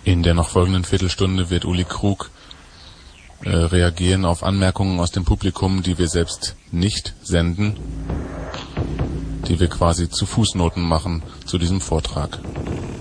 In der noch folgenden Viertelstunde wird Uli Krug reagieren auf Anmerkungen aus dem Publikum, die wir selbst nicht senden, die wir quasi zu Fußnoten machen zu diesem Vortrag.